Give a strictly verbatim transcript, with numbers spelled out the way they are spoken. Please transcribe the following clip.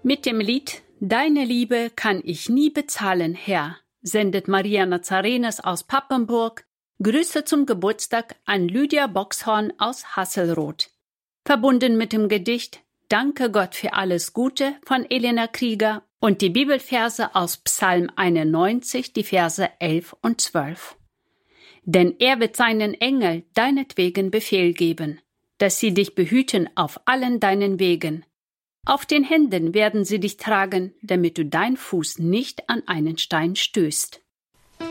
Mit dem Lied »Deine Liebe kann ich nie bezahlen, Herr« sendet Maria Nazarenes aus Papenburg Grüße zum Geburtstag an Lydia Boxhorn aus Hasselroth. Verbunden mit dem Gedicht »Danke Gott für alles Gute« von Elena Krieger und die Bibelverse aus Psalm einundneunzig, die Verse elf und zwölf. Denn er wird seinen Engel deinetwegen Befehl geben, dass sie dich behüten auf allen deinen Wegen. Auf den Händen werden sie dich tragen, damit du dein Fuß nicht an einen Stein stößt.